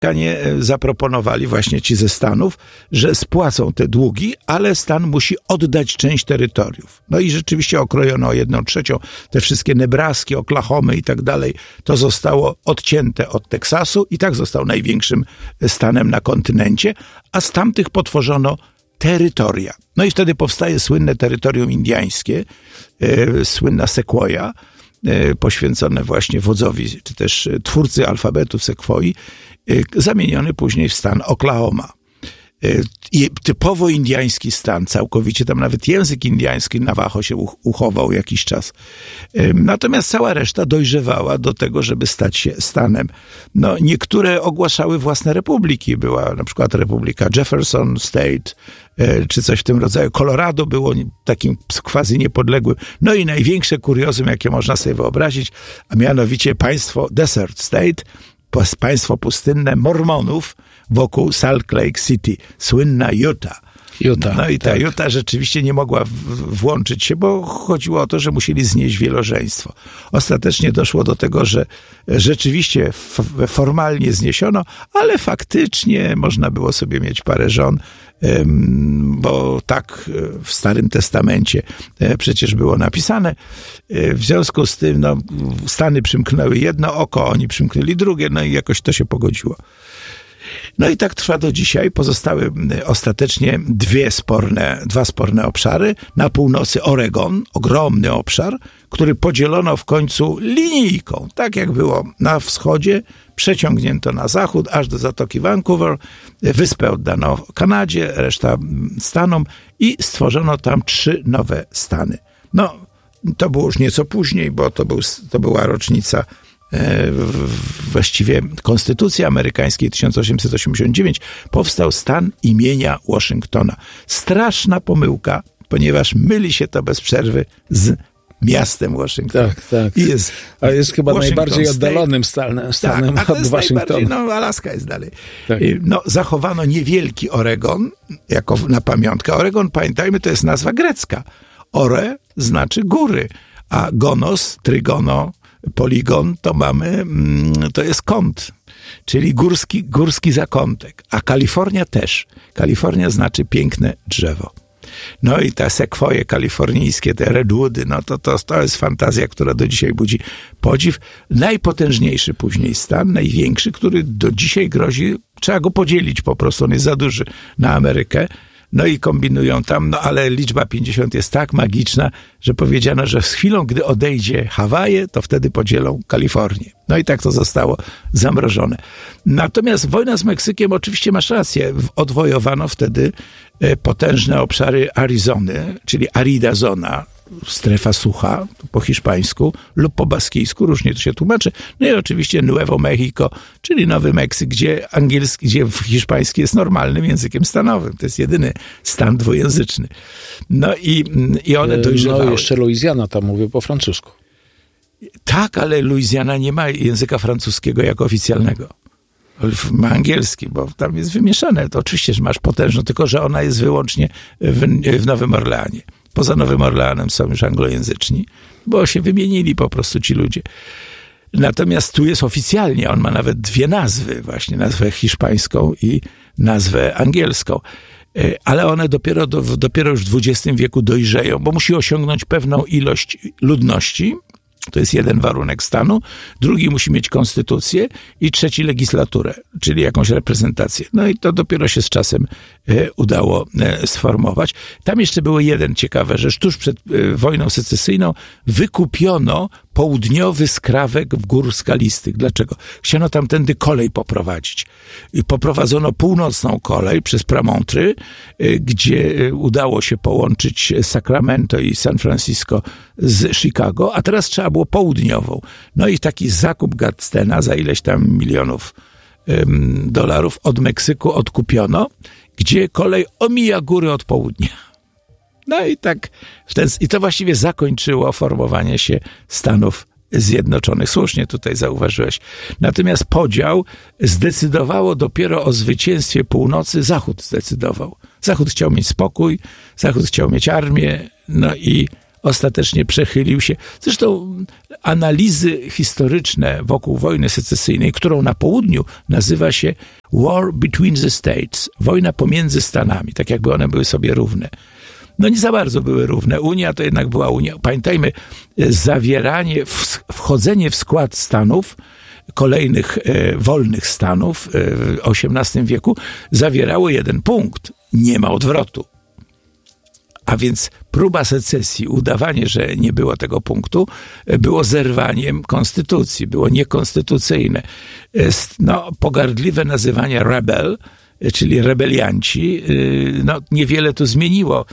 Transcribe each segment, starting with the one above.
zaproponowali właśnie ci ze Stanów, że spłacą te długi, ale Stan musi oddać część terytoriów. No i rzeczywiście okrojono o 1/3. Te wszystkie Nebraski, Oklahomy i tak dalej, to zostało odcięte od Teksasu i tak został największym stanem na kontynencie, a z tamtych potworzono terytoria. No i wtedy powstaje słynne terytorium indiańskie, słynna Sequoia, poświęcone właśnie wodzowi, czy też twórcy alfabetu Sekwoi, zamieniony później w stan Oklahoma. I typowo indiański stan, całkowicie, tam nawet język indiański Navajo się uchował jakiś czas. Natomiast cała reszta dojrzewała do tego, żeby stać się stanem. No, niektóre ogłaszały własne republiki. Była na przykład Republika Jefferson State, czy coś w tym rodzaju. Colorado było takim quasi niepodległym. No i największe kuriozum, jakie można sobie wyobrazić, a mianowicie państwo Desert State, państwo pustynne Mormonów wokół Salt Lake City, słynna Utah. No i ta Utah rzeczywiście nie mogła włączyć się, bo chodziło o to, że musieli znieść wielożeństwo. Ostatecznie doszło do tego, że rzeczywiście formalnie zniesiono, ale faktycznie można było sobie mieć parę żon, bo tak w Starym Testamencie przecież było napisane. W związku z tym Stany przymknęły jedno oko, oni przymknęli drugie, no i jakoś to się pogodziło. No i tak trwa do dzisiaj. Pozostały ostatecznie dwa sporne obszary. Na północy Oregon, ogromny obszar, który podzielono w końcu linijką. Tak jak było na wschodzie, przeciągnięto na zachód, aż do Zatoki Vancouver. Wyspę oddano Kanadzie, reszta Stanom i stworzono tam 3 nowe stany. No, to było już nieco później, bo to była rocznica właściwie Konstytucji Amerykańskiej 1889, powstał stan imienia Waszyngtona. Straszna pomyłka, ponieważ myli się to bez przerwy z miastem Waszyngton. Tak. A jest chyba najbardziej oddalonym stanem od Waszyngtona. Alaska jest dalej. Tak. Zachowano niewielki Oregon jako na pamiątkę. Oregon, pamiętajmy, to jest nazwa grecka. Ore znaczy góry, a gonos, trygono, poligon to jest kąt, czyli górski zakątek, a Kalifornia też. Kalifornia znaczy piękne drzewo. No i te sekwoje kalifornijskie, te redwoody, to jest fantazja, która do dzisiaj budzi podziw. Najpotężniejszy później stan, największy, który do dzisiaj grozi, trzeba go podzielić po prostu, on jest za duży na Amerykę. No i kombinują tam, ale liczba 50 jest tak magiczna, że powiedziano, że z chwilą, gdy odejdzie Hawaje, to wtedy podzielą Kalifornię. No i tak to zostało zamrożone. Natomiast wojna z Meksykiem, oczywiście masz rację, odwojowano wtedy potężne obszary Arizony, czyli Arida Zona, strefa sucha, po hiszpańsku lub po baskijsku, różnie to się tłumaczy. No i oczywiście Nuevo Mexico, czyli Nowy Meksyk, gdzie hiszpański jest normalnym językiem stanowym. To jest jedyny stan dwujęzyczny. No i one dojrzewały. No jeszcze Luizjana tam mówi po francusku. Tak, ale Luizjana nie ma języka francuskiego jako oficjalnego. Ma angielski, bo tam jest wymieszane. To oczywiście, że masz potężną, tylko że ona jest wyłącznie w Nowym Orleanie. Poza Nowym Orleanem są już anglojęzyczni, bo się wymienili po prostu ci ludzie. Natomiast tu jest oficjalnie, on ma nawet 2 nazwy, właśnie nazwę hiszpańską i nazwę angielską. Ale one dopiero już w XX wieku dojrzeją, bo musi osiągnąć pewną ilość ludności. To jest jeden warunek stanu. Drugi musi mieć konstytucję i trzeci legislaturę, czyli jakąś reprezentację. No i to dopiero się z czasem udało sformować. Tam jeszcze było jeden ciekawa rzecz. Tuż przed wojną secesyjną wykupiono południowy skrawek gór skalistych. Dlaczego? Chciano tamtędy kolej poprowadzić. I poprowadzono północną kolej przez Pramontry, gdzie udało się połączyć Sacramento i San Francisco z Chicago, a teraz trzeba było południową. No i taki zakup Gadstena za ileś tam milionów dolarów od Meksyku odkupiono, gdzie kolej omija góry od południa. No i tak, i to właściwie zakończyło formowanie się Stanów Zjednoczonych. Słusznie tutaj zauważyłeś. Natomiast podział zdecydowało dopiero o zwycięstwie północy. Zachód zdecydował. Zachód chciał mieć spokój, Zachód chciał mieć armię, no i ostatecznie przechylił się. Zresztą analizy historyczne wokół wojny secesyjnej, którą na południu nazywa się War Between the States, wojna pomiędzy Stanami, tak jakby one były sobie równe. No nie za bardzo były równe. Unia to jednak była Unia. Pamiętajmy, zawieranie, wchodzenie w skład Stanów, kolejnych wolnych Stanów w XVIII wieku zawierało jeden punkt. Nie ma odwrotu. A więc próba secesji, udawanie, że nie było tego punktu, było zerwaniem konstytucji, było niekonstytucyjne. No, pogardliwe nazywanie rebel, czyli rebelianci, no, niewiele to zmieniło.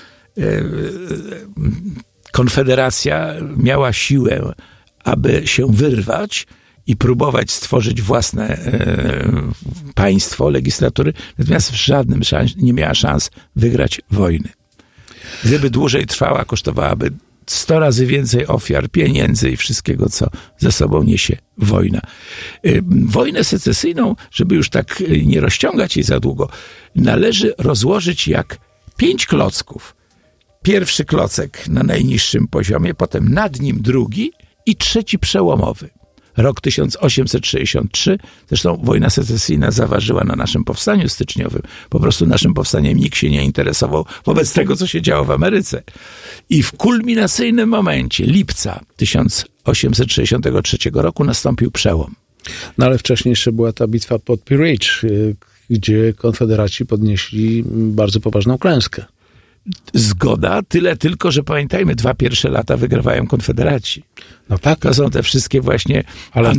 Konfederacja miała siłę, aby się wyrwać i próbować stworzyć własne państwo, legislatury, natomiast w żadnym nie miała szans wygrać wojny. Gdyby dłużej trwała, kosztowałaby 100 razy więcej ofiar, pieniędzy i wszystkiego, co ze sobą niesie wojna. Wojnę secesyjną, żeby już tak nie rozciągać jej za długo, należy rozłożyć jak 5 klocków. Pierwszy klocek na najniższym poziomie, potem nad nim drugi i trzeci przełomowy. Rok 1863, zresztą wojna secesyjna zaważyła na naszym powstaniu styczniowym. Po prostu naszym powstaniem nikt się nie interesował wobec tego, co się działo w Ameryce. I w kulminacyjnym momencie, lipca 1863 roku, nastąpił przełom. No ale wcześniej jeszcze była ta bitwa pod Pea Ridge, gdzie konfederaci podnieśli bardzo poważną klęskę. Zgoda, tyle tylko, że pamiętajmy, 2 pierwsze lata wygrywają konfederaci. No tak. To są te wszystkie właśnie ale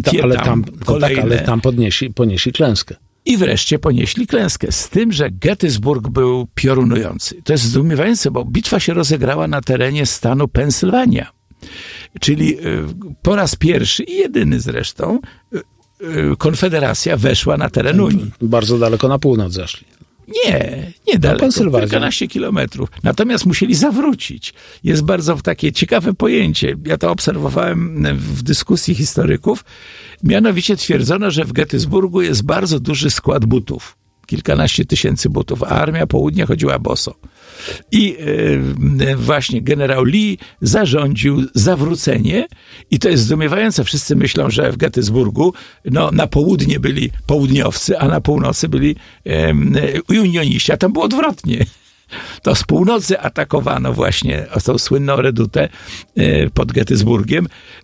tam ponieśli klęskę. I wreszcie ponieśli klęskę. Z tym, że Gettysburg był piorunujący. To jest zdumiewające, bo bitwa się rozegrała na terenie stanu Pensylwania. Czyli po raz pierwszy i jedyny zresztą Konfederacja weszła na teren Unii. Bardzo daleko na północ zeszli. Nie daleko, kilkanaście kilometrów. Natomiast musieli zawrócić. Jest bardzo takie ciekawe pojęcie. Ja to obserwowałem w dyskusji historyków. Mianowicie twierdzono, że w Gettysburgu jest bardzo duży skład butów. Kilkanaście tysięcy butów, a armia południa chodziła boso. I właśnie generał Lee zarządził zawrócenie i to jest zdumiewające. Wszyscy myślą, że w Gettysburgu na południe byli południowcy, a na północy byli unioniści, a tam było odwrotnie. To z północy atakowano właśnie tą słynną redutę pod Gettysburgiem.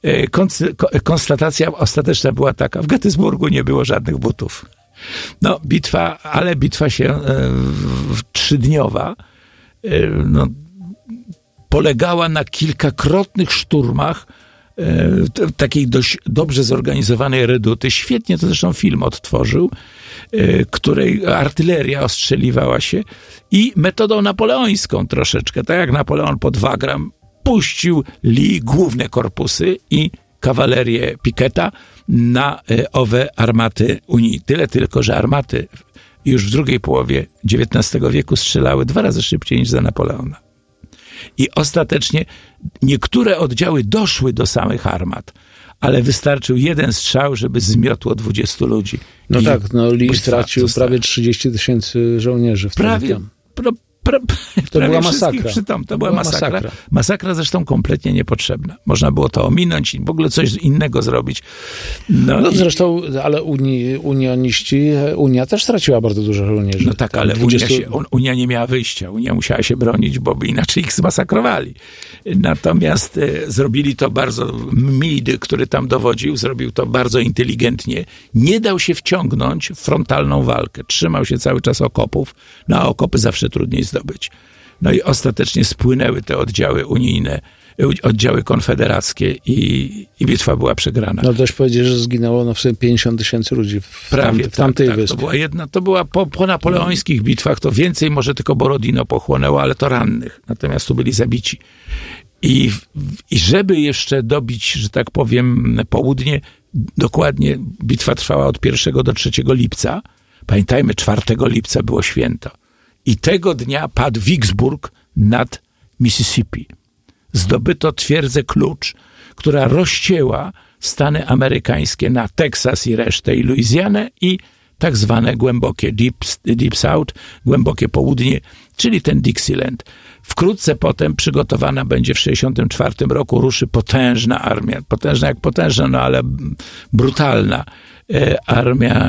Konstatacja ostateczna była taka: w Gettysburgu nie było żadnych butów. No, bitwa się trzydniowa polegała na kilkakrotnych szturmach takiej dość dobrze zorganizowanej reduty. Świetnie to zresztą film odtworzył, której artyleria ostrzeliwała się i metodą napoleońską troszeczkę, tak jak Napoleon pod Wagram puścił Lee główne korpusy i kawalerię Picketa na owe armaty Unii. Tyle tylko, że armaty już w drugiej połowie XIX wieku strzelały 2 razy szybciej niż za Napoleona. I ostatecznie niektóre oddziały doszły do samych armat, ale wystarczył jeden strzał, żeby zmiotło 20 ludzi. No tak, Lee stracił prawie 30 000 żołnierzy. To była masakra. To była masakra. Masakra zresztą kompletnie niepotrzebna. Można było to ominąć i w ogóle coś innego zrobić. Zresztą, ale Unia też straciła bardzo dużo żołnierzy. No tak, ale Unia nie miała wyjścia. Unia musiała się bronić, bo by inaczej ich zmasakrowali. Natomiast zrobili to bardzo, Meade, który tam dowodził, zrobił to bardzo inteligentnie. Nie dał się wciągnąć w frontalną walkę. Trzymał się cały czas okopów. No a okopy zawsze trudniej zdobyć. No i ostatecznie spłynęły te oddziały unijne, oddziały konfederackie i bitwa była przegrana. No dość powiedzieć, że zginęło w sobie 50 000 ludzi w tamtej wyspie. To była po napoleońskich bitwach, to więcej może tylko Borodino pochłonęło, ale to rannych. Natomiast tu byli zabici. I żeby jeszcze dobić, że tak powiem, południe, dokładnie bitwa trwała od 1 do 3 lipca. Pamiętajmy, 4 lipca było święto. I tego dnia padł Vicksburg nad Mississippi. Zdobyto twierdzę Klucz, która rozcięła Stany amerykańskie na Teksas i resztę, i Luizjanę, i tak zwane głębokie Deep South, głębokie południe, czyli ten Dixieland. Wkrótce potem przygotowana będzie w 1964 roku, ruszy potężna armia, potężna jak potężna, no ale brutalna armia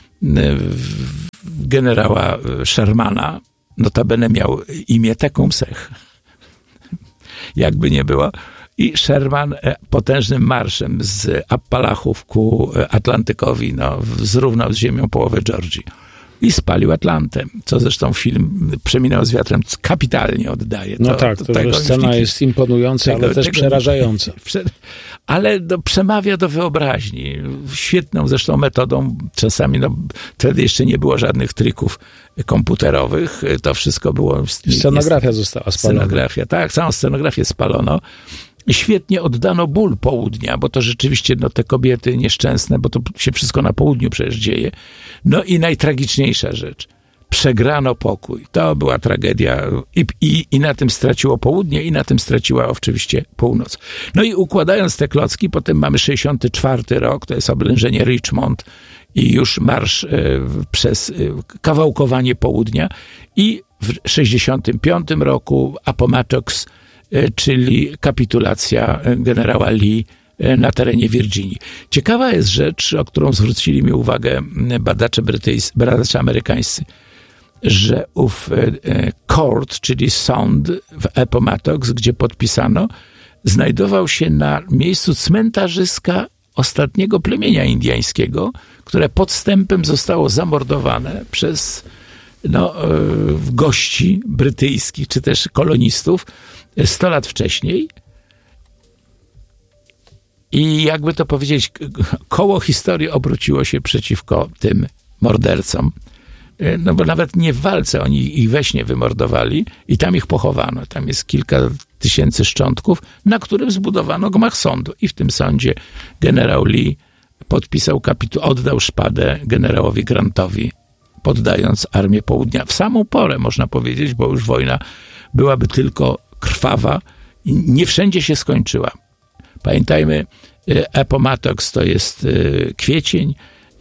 generała Shermana, notabene miał imię Tecumseh, jakby nie było. I Sherman potężnym marszem z Appalachów ku Atlantykowi zrównał z ziemią połowę Georgii i spalił Atlantę, co zresztą film Przeminął z wiatrem kapitalnie oddaje. To scena jest imponująca, ale też przerażająca. Ale przemawia do wyobraźni. Świetną zresztą metodą, czasami wtedy jeszcze nie było żadnych trików komputerowych, to wszystko było... Scenografia została spalona. Scenografia, tak, całą scenografię spalono. Świetnie oddano ból południa, bo to rzeczywiście te kobiety nieszczęsne, bo to się wszystko na południu przecież dzieje. No i najtragiczniejsza rzecz. Przegrano pokój. To była tragedia i na tym straciło południe i na tym straciła oczywiście północ. No i układając te klocki, potem mamy 64 rok, to jest oblężenie Richmond i już marsz przez kawałkowanie południa i w 65 roku Appomattox, czyli kapitulacja generała Lee na terenie Virginii. Ciekawa jest rzecz, o którą zwrócili mi uwagę badacze amerykańscy, że ów court, czyli sąd w Appomattox, gdzie podpisano, znajdował się na miejscu cmentarzyska ostatniego plemienia indyjskiego, które podstępem zostało zamordowane przez gości brytyjskich, czy też kolonistów 100 lat wcześniej. I jakby to powiedzieć, koło historii obróciło się przeciwko tym mordercom. No bo nawet nie w walce, oni ich we śnie wymordowali i tam ich pochowano. Tam jest kilka tysięcy szczątków, na którym zbudowano gmach sądu. I w tym sądzie generał Lee podpisał oddał szpadę generałowi Grantowi, poddając Armię Południa w samą porę, można powiedzieć, bo już wojna byłaby tylko krwawa i nie wszędzie się skończyła. Pamiętajmy, Appomattox to jest kwiecień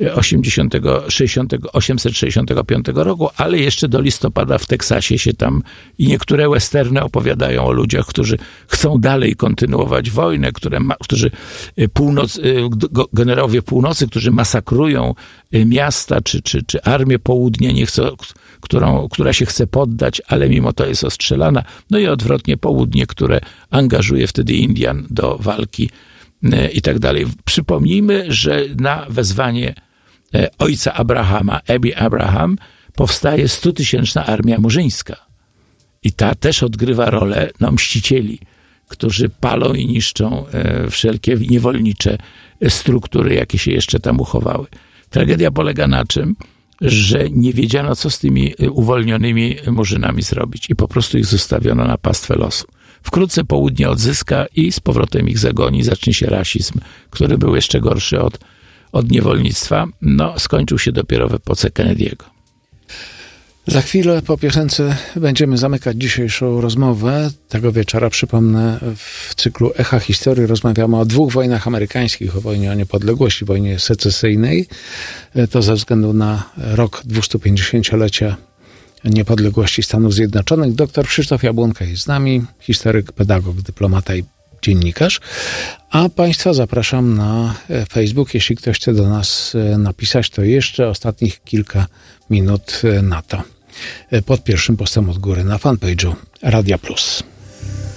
865 roku, ale jeszcze do listopada w Teksasie się tam i niektóre westerny opowiadają o ludziach, którzy chcą dalej kontynuować wojnę, którzy generałowie północy, którzy masakrują miasta czy Armię Południa, nie chcą, która się chce poddać, ale mimo to jest ostrzelana. No i odwrotnie południe, które angażuje wtedy Indian do walki i tak dalej. Przypomnijmy, że na wezwanie ojca Abrahama, Abby Abraham, powstaje 100-tysięczna armia murzyńska. I ta też odgrywa rolę mścicieli, którzy palą i niszczą wszelkie niewolnicze struktury, jakie się jeszcze tam uchowały. Tragedia polega na czym? Że nie wiedziano, co z tymi uwolnionymi murzynami zrobić i po prostu ich zostawiono na pastwę losu. Wkrótce południe odzyska i z powrotem ich zagoni, zacznie się rasizm, który był jeszcze gorszy od niewolnictwa. Skończył się dopiero w epoce Kennedy'ego. Za chwilę po piosence będziemy zamykać dzisiejszą rozmowę. Tego wieczora, przypomnę, w cyklu Echa Historii rozmawiamy o 2 wojnach amerykańskich, o wojnie o niepodległość, wojnie secesyjnej. To ze względu na rok 250-lecia niepodległości Stanów Zjednoczonych. Dr Krzysztof Jabłonka jest z nami, historyk, pedagog, dyplomata i dziennikarz. A Państwa zapraszam na Facebook. Jeśli ktoś chce do nas napisać, to jeszcze ostatnich kilka minut na to. Pod pierwszym postem od góry na fanpage'u Radia Plus.